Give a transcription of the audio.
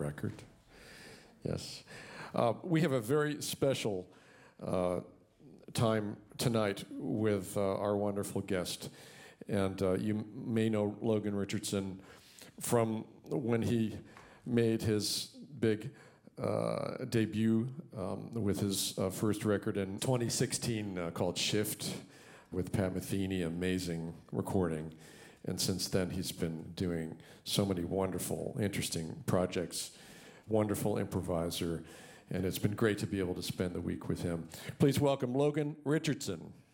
record. Yes. We have a very special time tonight with our wonderful guest. And you may know Logan Richardson from when he made his big debut with his first record in 2016 called Shift with Pat Metheny, amazing recording. And since then, he's been doing so many wonderful, interesting projects, wonderful improviser, and it's been great to be able to spend the week with him. Please welcome Logan Richardson.